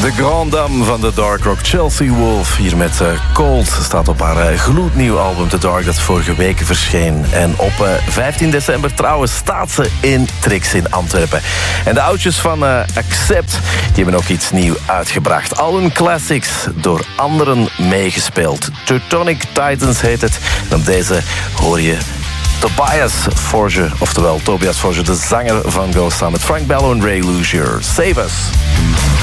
De grande dame van de dark rock, Chelsea Wolfe, hier met Cold, staat op haar gloednieuw album The Dark, dat vorige week verscheen. En op 15 december trouwens staat ze in Trix in Antwerpen. En de oudjes van Accept, die hebben ook iets nieuw uitgebracht. Al hun classics door anderen meegespeeld. Teutonic Titans heet het. En op deze hoor je Tobias Forge, oftewel Tobias Forge, de zanger van Ghost, samen met Frank Bello en Ray Luzier. Save Us.